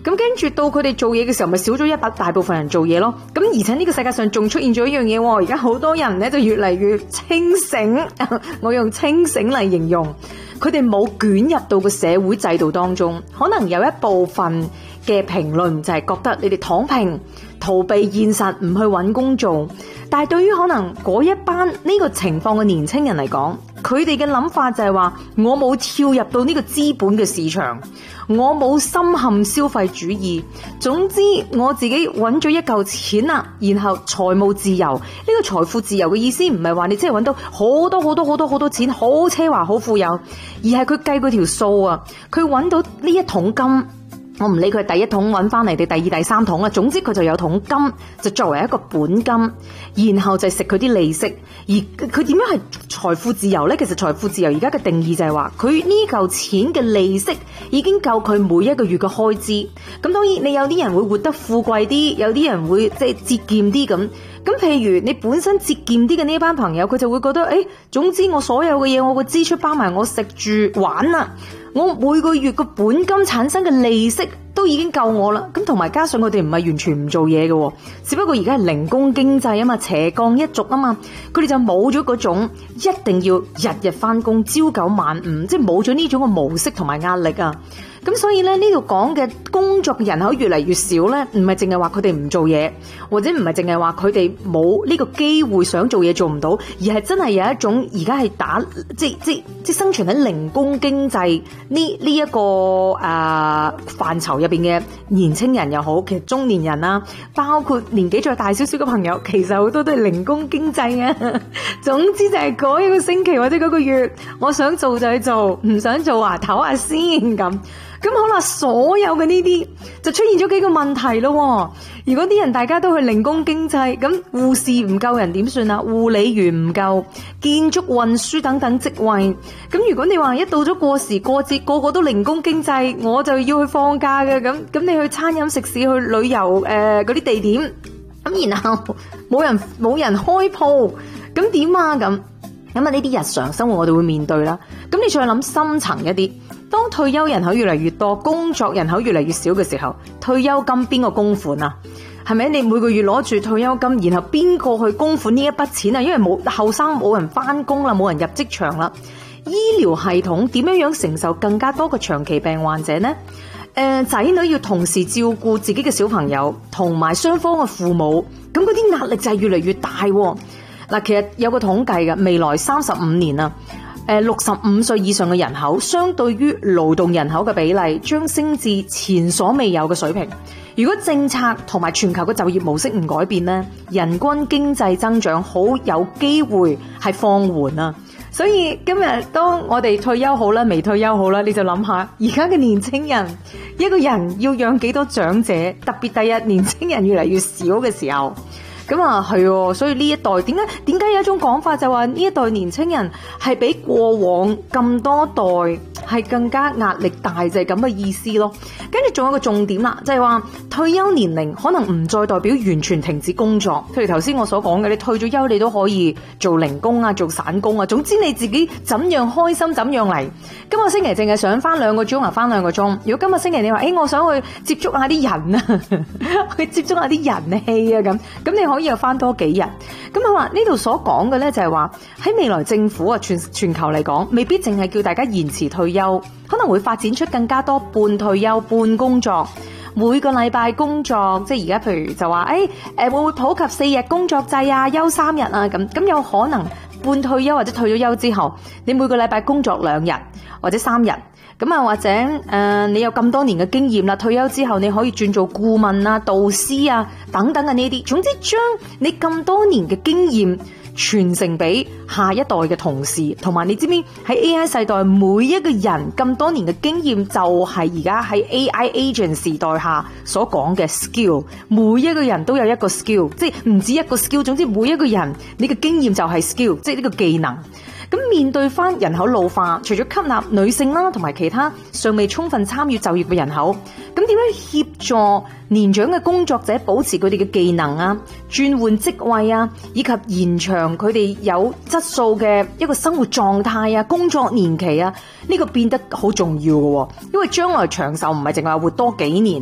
咁跟住到佢哋做嘢嘅時候，咪少咗大部分人做嘢咯。咁而且呢個世界上仲出現咗一樣嘢，而家好多人咧就越嚟越清醒，我用清醒嚟形容，佢哋冇捲入到個社會制度當中。可能有一部分嘅評論就係覺得你哋躺平、逃避現實，唔去揾工做。但係對於可能嗰一班呢個情況嘅年青人嚟講，佢哋嘅諗法就係話，我冇跳入到呢個資本嘅市場，我冇深陷消費主義，總之我自己揾咗一嚿錢啦，然後財務自由。呢個財富自由嘅意思唔係話你真係揾到好多錢，好奢華好富有，而係佢計嗰條數啊，佢揾到呢一桶金。我唔理佢係第一桶揾翻嚟定第二第三桶啦，總之佢就有桶金就作為一個本金，然後就食佢啲利息。而佢點樣係財富自由呢？其實財富自由而家嘅定義就係話，佢呢嚿錢嘅利息已經夠佢每一個月嘅開支。咁當然你有啲人會活得富貴啲，有啲人會即係節儉啲咁。咁譬如你本身節儉啲嘅呢班朋友，佢就會覺得總之我所有嘅嘢，我個支出包埋我食住玩啦，我每個月個本金產生嘅利息都已經夠我啦。咁同埋加上佢哋唔係完全唔做嘢嘅，只不過而家係零工經濟啊嘛，斜槓一族啊嘛，佢哋就冇咗嗰種一定要日日翻工朝九晚五，即係冇咗呢種嘅模式同埋壓力啊。咁所以咧，呢度講嘅工作嘅人口越嚟越少咧，唔係淨係話佢哋唔做嘢，或者唔係淨係話佢哋冇呢個機會想做嘢做唔到，而係真係有一種而家係即生存喺零工經濟呢一個範疇入邊嘅年青人又好，其實中年人啦，包括年紀再大少少嘅朋友，其實好多都係零工經濟啊。總之就係嗰一個星期或者嗰個月，我想做就去做，唔想做唞下先咁。咁好啦，所有嘅呢啲就出現咗幾個問題咯。如果啲人大家都去零工經濟，咁護士唔夠人點算啊？護理員唔夠，建築運輸等等職位。咁如果你話一到咗過時過節，個個都零工經濟，我就要去放假嘅。咁你去餐飲食肆去旅遊嗰啲地點，咁然後冇人開鋪，咁點啊？咁啊呢啲日常生活我哋會面對啦。咁你再諗深層一啲。當退休人口越嚟越多，工作人口越嚟越少嘅時候，退休金邊個供款啊？係咪你每個月攞住退休金，然後邊個去供款呢一筆錢啊？因為後生冇人翻工啦，冇人入職場啦。醫療系統點樣承受更加多嘅長期病患者呢？仔女要同時照顧自己嘅小朋友，同埋雙方嘅父母，咁嗰啲壓力就係越嚟越大。嗱，其實有個統計嘅，未來35年啊。65歲以上嘅人口，相對於勞動人口嘅比例，將升至前所未有嘅水平。如果政策同埋全球嘅就業模式唔改變呢，人均經濟增長好有機會係放緩啊！所以今日當我哋退休好啦，未退休好啦，你就諗下，而家嘅年青人，一個人要養幾多長者？特別第日年青人越嚟越少嘅時候。咁啊係，所以呢一代點解有一種講法就話呢一代年青人係比過往咁多代係更加壓力大，就係咁嘅意思咯。跟住仲有一個重點啦，就係話退休年齡可能唔再代表完全停止工作。譬如頭先我所講嘅，你退咗休你都可以做零工啊，做散工啊，總之你自己怎樣開心怎樣嚟。今個星期淨係想翻2個鐘啊，翻2個鐘。如果今個星期你話我想去接觸下啲人啊，去接觸下啲人氣啊咁你可以又翻多幾日。咁佢話呢度所講嘅咧就係話喺未來政府啊全球嚟講，未必淨係叫大家延遲退休，可能會發展出更加多半退休半工作，每個禮拜工作，即係而家譬如就話會唔會普及4日工作制啊，休3日啊咁有可能半退休或者退咗休之後，你每個禮拜工作2日或者3日。咁啊，或者你有咁多年嘅經驗啦，退休之後你可以轉做顧問啊、導師啊等等嘅呢啲，總之將你咁多年嘅經驗傳承俾下一代嘅同事，同埋你知唔知喺 AI 世代，每一個人咁多年嘅經驗就係而家喺 AI agent 時代下所講嘅 skill， 每一個人都有一個 skill， 即係唔止一個 skill， 總之每一個人你嘅經驗就係 skill， 即係呢個技能。咁面對翻人口老化，除咗吸納女性啦，同埋其他尚未充分參與就業嘅人口，咁點樣協助年長嘅工作者保持佢哋嘅技能啊、轉換職位啊，以及延長佢哋有質素嘅一個生活狀態啊、工作年期啊，呢個變得好重要嘅，因為將來長壽唔係淨係話活多幾年。